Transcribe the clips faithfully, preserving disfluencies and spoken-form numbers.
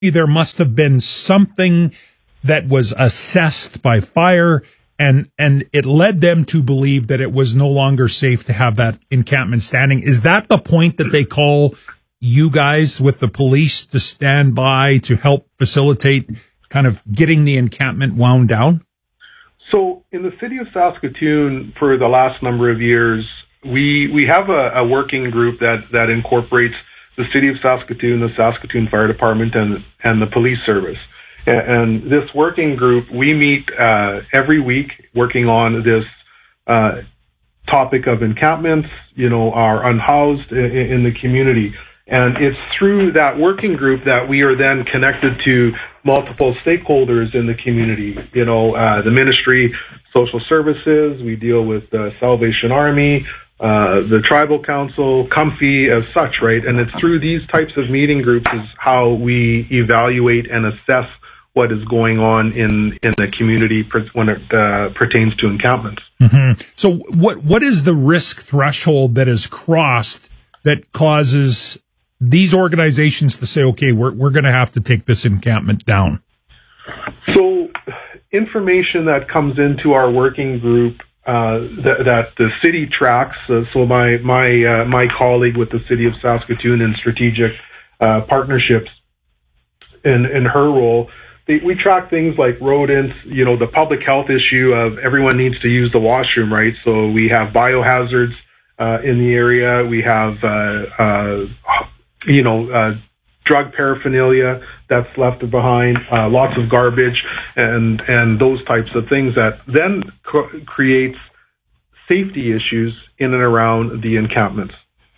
there must have been something that was assessed by fire, and and it led them to believe that it was no longer safe to have that encampment standing. Is that the point that they call you guys with the police to stand by to help facilitate kind of getting the encampment wound down? So in the city of Saskatoon, for the last number of years, we we have a, a working group that, that incorporates the city of Saskatoon, the Saskatoon Fire Department, and and the police service. And this working group, we meet uh, every week working on this uh, topic of encampments, you know, our unhoused in, in the community. And it's through that working group that we are then connected to multiple stakeholders in the community. You know, uh, the Ministry, Social Services, we deal with the Salvation Army, uh, the Tribal Council, Comfy as such, right? And it's through these types of meeting groups is how we evaluate and assess what is going on in, in the community when it uh, pertains to encampments. Mm-hmm. So what what is the risk threshold that is crossed that causes these organizations to say, okay, we're we're going to have to take this encampment down? So information that comes into our working group uh, that, that the city tracks, uh, so my my uh, my colleague with the city of Saskatoon in strategic uh, partnerships in, in her role, they, we track things like rodents, you know, the public health issue of everyone needs to use the washroom, right? So we have biohazards uh, in the area. We have, uh, uh, you know, uh, drug paraphernalia that's left behind, uh, lots of garbage, and and those types of things that then co- creates safety issues in and around the encampments.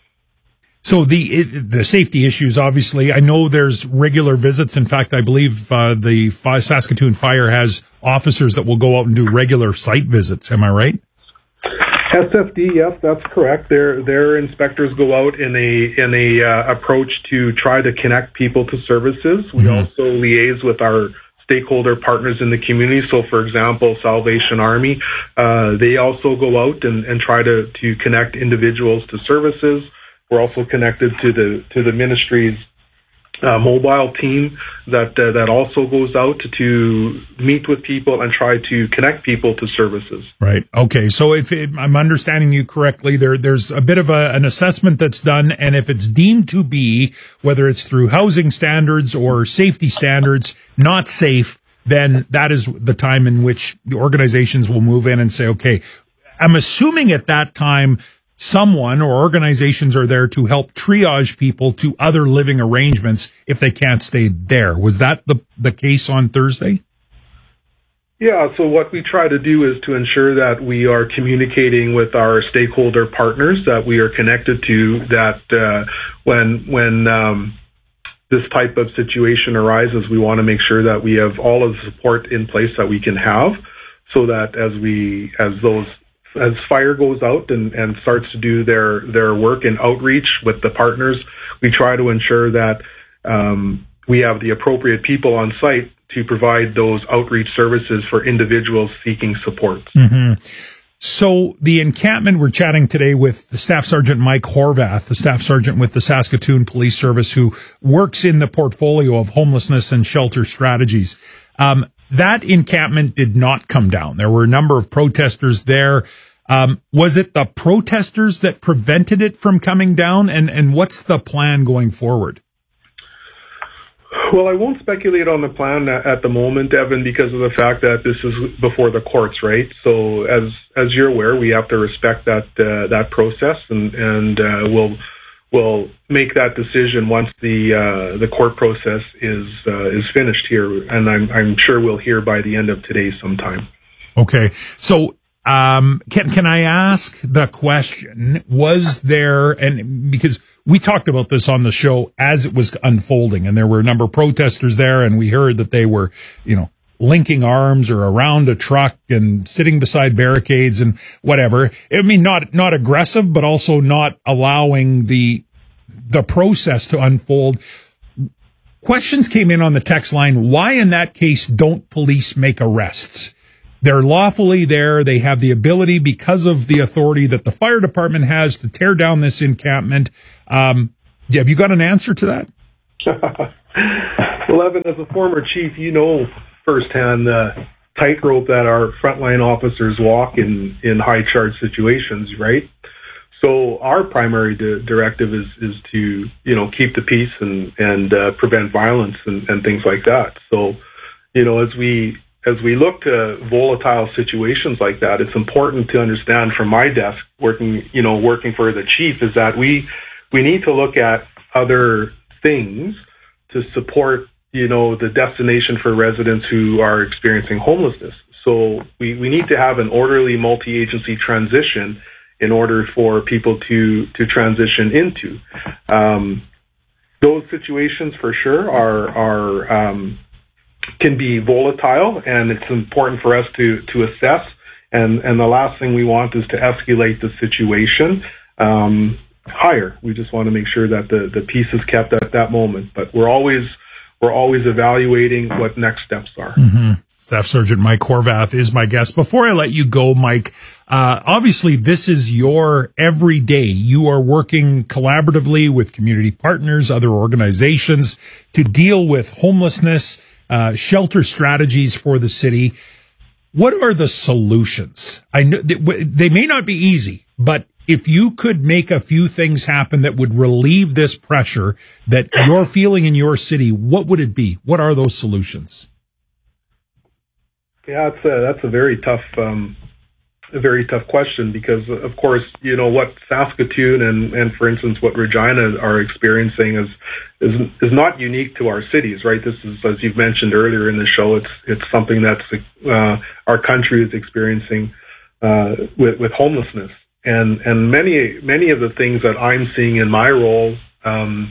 So the it, the safety issues, obviously, I know there's regular visits. In fact, I believe uh, the Fi- Saskatoon Fire has officers that will go out and do regular site visits. Am I right? S F D, yes, that's correct. Their their inspectors go out in a in a uh, approach to try to connect people to services. We mm-hmm. also liaise with our stakeholder partners in the community. So, for example, Salvation Army, uh, they also go out and, and try to, to connect individuals to services. We're also connected to the to the ministry's uh, mobile team that uh, that also goes out to meet with people and try to connect people to services. Right. Okay. So if it, I'm understanding you correctly, there there's a bit of a, an assessment that's done, and if it's deemed to be, whether it's through housing standards or safety standards, not safe, then that is the time in which the organizations will move in and say, okay, I'm assuming at that time someone or organizations are there to help triage people to other living arrangements if they can't stay there. Was that the, the case on Thursday? Yeah, so what we try to do is to ensure that we are communicating with our stakeholder partners, that we are connected to, that uh, when when um, this type of situation arises, we want to make sure that we have all of the support in place that we can have, so that as we as those as fire goes out and, and starts to do their, their work and outreach with the partners, we try to ensure that um, we have the appropriate people on site to provide those outreach services for individuals seeking support. Mm-hmm. So the encampment, we're chatting today with the Staff Sergeant Mike Horvath, the Staff Sergeant with the Saskatoon Police Service, who works in the portfolio of homelessness and shelter strategies. Um, That encampment did not come down. There were a number of protesters there. Um, was it the protesters that prevented it from coming down? And, and what's the plan going forward? Well, I won't speculate on the plan at the moment, Evan, because of the fact that this is before the courts, right? So as as you're aware, we have to respect that uh, that process, and, and uh, we'll We'll make that decision once the uh, the court process is uh, is finished here, and I'm I'm sure we'll hear by the end of today sometime. Okay, so um, can can I ask the question? Was there, and because we talked about this on the show as it was unfolding, and there were a number of protesters there, and we heard that they were, you know, linking arms or around a truck and sitting beside barricades and whatever. I mean, not, not aggressive, but also not allowing the, the process to unfold. Questions came in on the text line. Why in that case don't police make arrests? They're lawfully there. They have the ability, because of the authority that the fire department has, to tear down this encampment. Um, have you got an answer to that? Well, Evan, as a former chief, you know firsthand the tightrope that our frontline officers walk in, in high charge situations, right? So our primary di- directive is, is to, you know, keep the peace and, and uh, prevent violence and, and things like that. So, you know, as we as we look to volatile situations like that, it's important to understand from my desk, working, you know, working for the chief, is that we we need to look at other things to support, you know, the destination for residents who are experiencing homelessness. So we, we need to have an orderly multi-agency transition in order for people to, to transition into. Um, those situations for sure are, are, um, can be volatile, and it's important for us to, to assess. And, and the last thing we want is to escalate the situation, um, higher. We just want to make sure that the, the peace is kept at that moment. But we're always, we're always evaluating what next steps are. Mm-hmm. Staff Sergeant Mike Horvath is my guest. Before I let you go, Mike, uh, obviously this is your everyday. You are working collaboratively with community partners, other organizations to deal with homelessness, uh, shelter strategies for the city. What are the solutions? I know they may not be easy, but if you could make a few things happen that would relieve this pressure that you're feeling in your city, what would it be? What are those solutions? Yeah, it's a, that's a very tough, um, a very tough question because, of course, you know what Saskatoon and, and for instance, what Regina are experiencing is is is not unique to our cities, right? This is, as you've mentioned earlier in the show, it's it's something that's uh, our country is experiencing uh, with with homelessness, and and many many of the things that I'm seeing in my role um,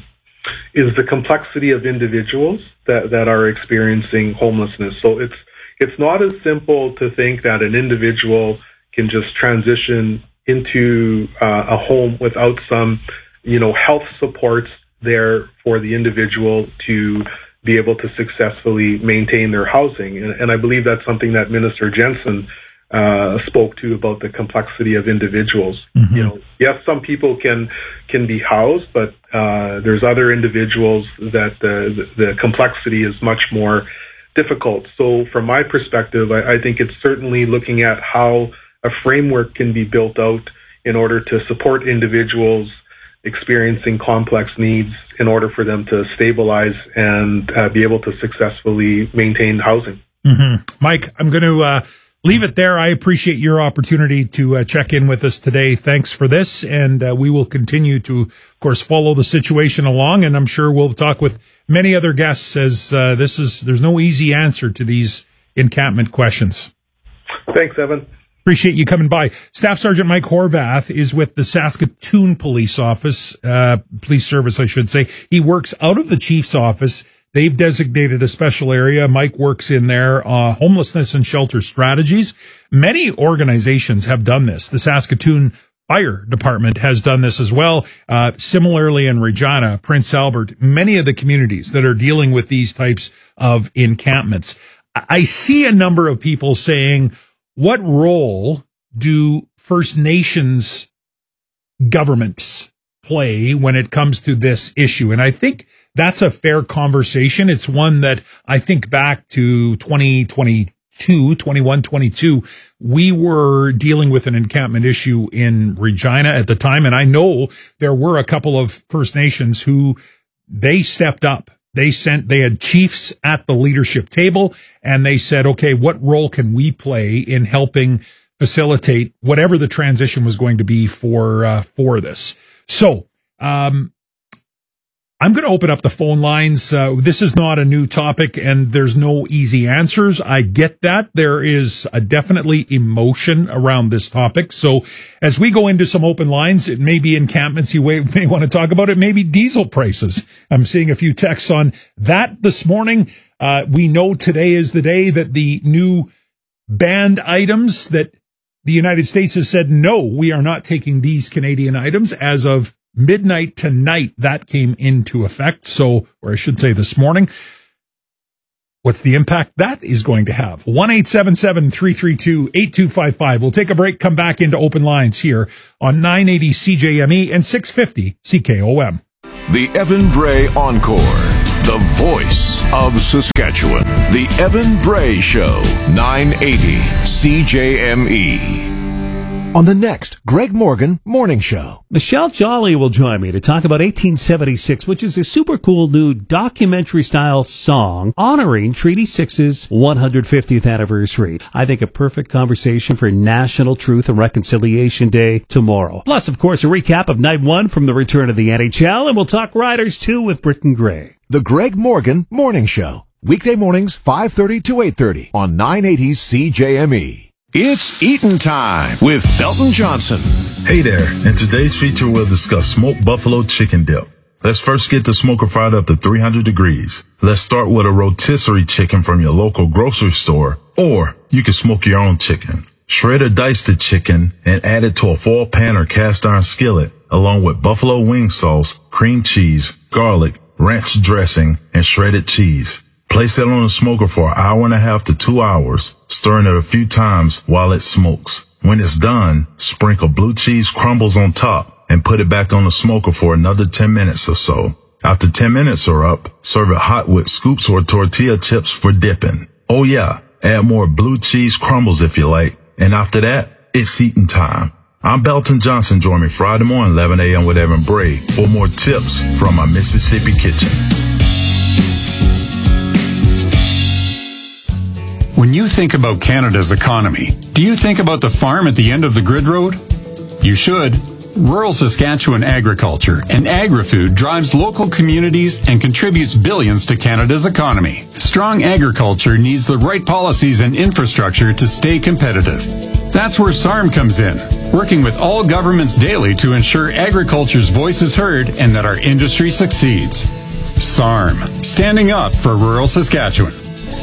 is the complexity of individuals that that are experiencing homelessness. So it's It's not as simple to think that an individual can just transition into uh, a home without some, you know, health supports there for the individual to be able to successfully maintain their housing. And, and I believe that's something that Minister Jensen uh, spoke to about the complexity of individuals. Mm-hmm. You know, yes, some people can can be housed, but uh, there's other individuals that the, the complexity is much more difficult. So from my perspective, I, I think it's certainly looking at how a framework can be built out in order to support individuals experiencing complex needs in order for them to stabilize and uh, be able to successfully maintain housing. Mm-hmm. Mike, I'm going to uh, leave it there. I appreciate your opportunity to uh, check in with us today. Thanks for this. And uh, we will continue to, of course, follow the situation along. And I'm sure we'll talk with many other guests as uh, this is, there's no easy answer to these encampment questions. Thanks, Evan. Appreciate you coming by. Staff Sergeant Mike Horvath is with the Saskatoon Police Office, uh, Police Service, I should say. He works out of the Chief's office. They've designated a special area. Mike works in there, uh, homelessness and shelter strategies. Many organizations have done this. The Saskatoon Fire Department has done this as well. Uh, similarly in Regina, Prince Albert, many of the communities that are dealing with these types of encampments. I see a number of people saying, what role do First Nations governments play when it comes to this issue? And I think that's a fair conversation. It's one that I think back to twenty twenty-two, twenty-one, twenty-two, we were dealing with an encampment issue in Regina at the time. And I know there were a couple of First Nations who they stepped up. They sent, they had chiefs at the leadership table and they said, okay, what role can we play in helping facilitate whatever the transition was going to be for, uh, for this? So, um, I'm going to open up the phone lines. Uh, this is not a new topic and there's no easy answers. I get that. There is a definitely emotion around this topic. So as we go into some open lines, it may be encampments you may want to talk about. It may be diesel prices. I'm seeing a few texts on that this morning. Uh, we know today is the day that the new banned items that the United States has said, no, we are not taking these Canadian items as of midnight tonight. That came into effect. So, or I should say this morning. What's the impact that is going to have? one eight seven seven, three three two, eight two five five. We'll take a break, come back into open lines here on nine eighty C J M E and six fifty C K O M. The Evan Bray Encore. the voice of Saskatchewan. The Evan Bray Show, nine eighty C J M E. On the next Greg Morgan Morning Show, Michelle Jolly will join me to talk about eighteen seventy-six, which is a super cool new documentary-style song honoring Treaty six's one hundred fiftieth anniversary. I think a perfect conversation for National Truth and Reconciliation Day tomorrow. Plus, of course, a recap of Night one from the return of the N H L, and we'll talk Riders too with Britton Gray. The Greg Morgan Morning Show, weekday mornings five thirty to eight thirty on nine eighty C J M E. It's Eatin' Time with Belton Johnson. Hey there. In today's feature, we'll discuss smoked buffalo chicken dip. Let's first get the smoker fired up to three hundred degrees. Let's start with a rotisserie chicken from your local grocery store, or you can smoke your own chicken. Shred or dice the chicken and add it to a foil pan or cast iron skillet, along with buffalo wing sauce, cream cheese, garlic, ranch dressing, and shredded cheese. Place it on the smoker for an hour and a half to two hours, stirring it a few times while it smokes. When it's done, sprinkle blue cheese crumbles on top and put it back on the smoker for another ten minutes or so. After ten minutes are up, serve it hot with scoops or tortilla chips for dipping. Oh yeah, add more blue cheese crumbles if you like. And after that, it's eating time. I'm Belton Johnson. Join me Friday morning, eleven a.m. with Evan Bray for more tips from my Mississippi kitchen. When you think about Canada's economy, do you think about the farm at the end of the grid road? You should. Rural Saskatchewan agriculture and agri-food drives local communities and contributes billions to Canada's economy. Strong agriculture needs the right policies and infrastructure to stay competitive. That's where S A R M comes in, working with all governments daily to ensure agriculture's voice is heard and that our industry succeeds. S A R M, standing up for rural Saskatchewan.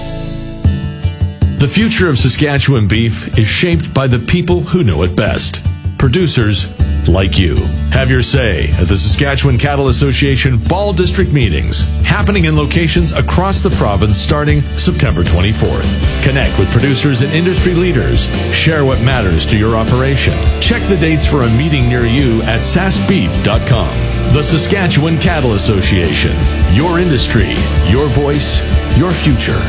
The future of Saskatchewan beef is shaped by the people who know it best. Producers like you. Have your say at the Saskatchewan Cattle Association Fall District Meetings, happening in locations across the province starting September twenty-fourth. Connect with producers and industry leaders. Share what matters to your operation. Check the dates for a meeting near you at sask beef dot com. The Saskatchewan Cattle Association. Your industry, your voice, your future.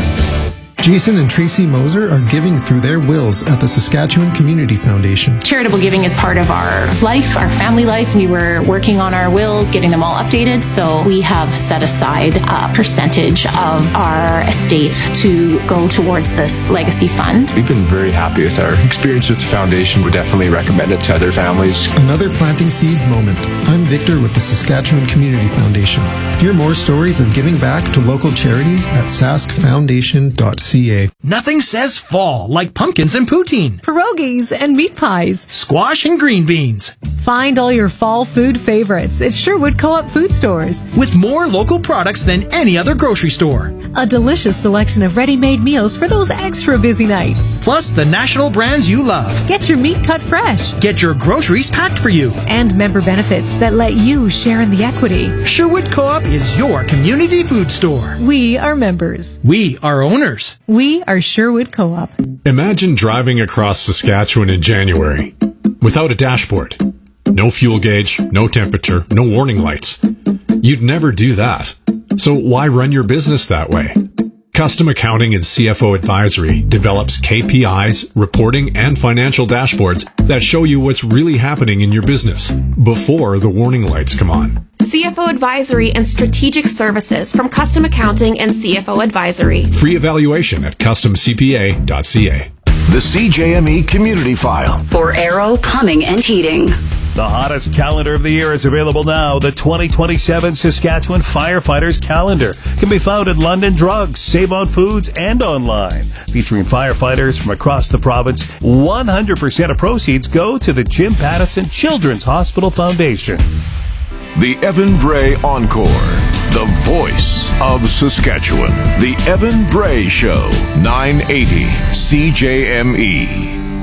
Jason and Tracy Moser are giving through their wills at the Saskatchewan Community Foundation. Charitable giving is part of our life, our family life. We were working on our wills, getting them all updated, so we have set aside a percentage of our estate to go towards this legacy fund. We've been very happy with our experience with the foundation. Would definitely recommend it to other families. Another planting seeds moment. I'm Victor with the Saskatchewan Community Foundation. Hear more stories of giving back to local charities at sask foundation dot c a. Nothing says fall like pumpkins and poutine, pierogies and meat pies, squash and green beans. Find all your fall food favorites at Sherwood Co-op Food Stores. With more local products than any other grocery store. A delicious selection of ready-made meals for those extra busy nights. Plus the national brands you love. Get your meat cut fresh. Get your groceries packed for you. And member benefits that let you share in the equity. Sherwood Co-op is your community food store. We are members. We are owners. We are Sherwood Co-op. Imagine driving across Saskatchewan in January without a dashboard. No fuel gauge, no temperature, no warning lights. You'd never do that. So why run your business that way? Custom Accounting and C F O Advisory develops K P Is, reporting, and financial dashboards that show you what's really happening in your business before the warning lights come on. C F O Advisory and Strategic Services from Custom Accounting and C F O Advisory. Free evaluation at custom c p a dot c a. The C J M E Community File. For Aero Plumbing and Heating. The hottest calendar of the year is available now. The twenty twenty-seven Saskatchewan Firefighters Calendar can be found at London Drugs, Save On Foods, and online. Featuring firefighters from across the province, one hundred percent of proceeds go to the Jim Pattison Children's Hospital Foundation. The Evan Bray Encore. The voice of Saskatchewan. The Evan Bray Show. nine eighty C J M E.